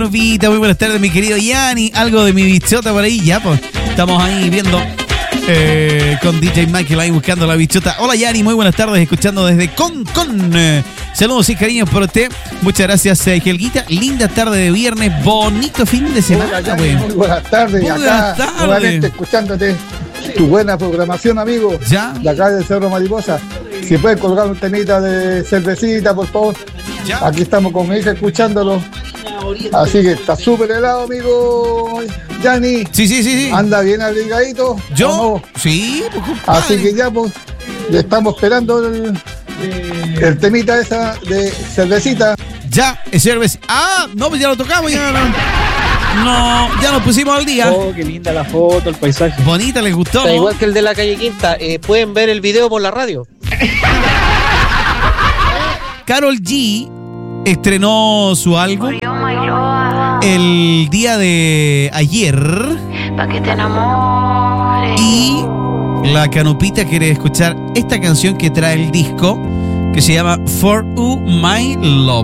Vita, muy buenas tardes, mi querido Yanni. Algo de mi bichota por ahí, ya pues. Estamos ahí viendo con DJ Michael ahí buscando la bichota. Hola Yanni, muy buenas tardes, escuchando desde Con. Saludos y cariños por usted. Muchas gracias, Helguita. Linda tarde de viernes, bonito fin de semana. Hola, Yanni, muy buenas tardes. Muy buenas tardes. Nuevamente escuchándote tu buena programación, amigo. Ya. De acá del Cerro Mariposa. Si puedes colgar un temita de cervecita, por favor. Ya. Aquí estamos con mi hija escuchándolo. Así que está súper helado, amigo Yanni. Sí. Anda bien abrigadito. ¿Yo? ¿O no? Sí, pues, compadre. Así que ya, pues, le estamos esperando el temita esa de cervecita. Ya, es cerveza. Ah, no, pues ya lo tocamos, ya no, ya nos pusimos al día. Oh, qué linda la foto, el paisaje. Bonita, les gustó, Está ¿no? igual que el de la calle Quinta. Pueden ver el video por la radio. Karol G estrenó su álbum el día de ayer. Pa' que te enamores. Y la Canupita quiere escuchar esta canción que trae el disco, que se llama For You My Love.